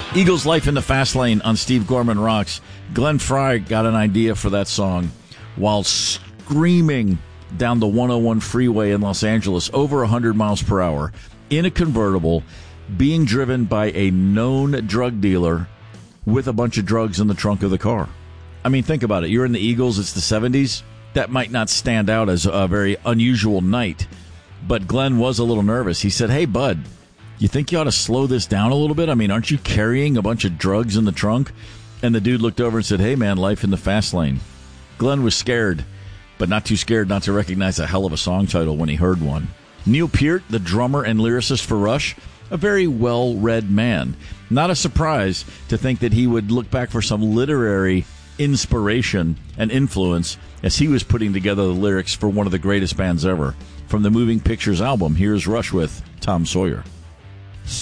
Eagles' Life in the Fast Lane on Steve Gorman Rocks. Glenn Frey got an idea for that song while screaming down the 101 freeway in Los Angeles over 100 miles per hour in a convertible, being driven by a known drug dealer with a bunch of drugs in the trunk of the car. I mean, think about it. You're in the Eagles. It's the 70s. That might not stand out as a very unusual night. But Glenn was a little nervous. He said, "Hey, bud, you think you ought to slow this down a little bit? I mean, aren't you carrying a bunch of drugs in the trunk?" And the dude looked over and said, "Hey, man, life in the fast lane." Glenn was scared, but not too scared not to recognize a hell of a song title when he heard one. Neil Peart, the drummer and lyricist for Rush, a very well-read man. Not a surprise to think that he would look back for some literary inspiration and influence as he was putting together the lyrics for one of the greatest bands ever. From the Moving Pictures album, here's Rush with Tom Sawyer.